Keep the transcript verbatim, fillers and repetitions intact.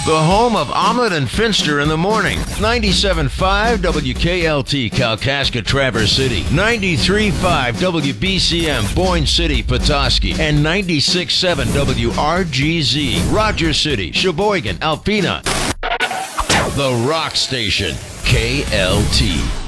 the home of Omelet and Finster in the morning. ninety-seven point five W K L T, Kalkaska, Traverse City. ninety-three point five W B C M, Boyne City, Petoskey. And ninety-six point seven W R G Z, Rogers City, Sheboygan, Alpena. The Rock Station, K L T.